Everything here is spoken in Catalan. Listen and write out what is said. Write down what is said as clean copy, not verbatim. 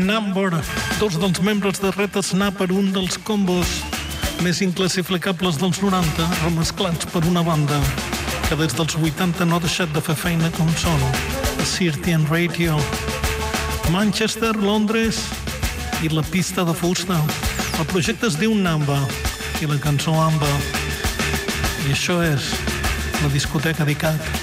Number, dos dels membres de Red Snapper, un dels combos més inclassificables dels 90, remesclats per una banda que des dels 80 no ha deixat de fer feina com són, a Cirtian Radio. Manchester, Londres i la pista de fusta. El projecte es diu Namba i la cançó Amba. I això és la discoteca d'ICAT.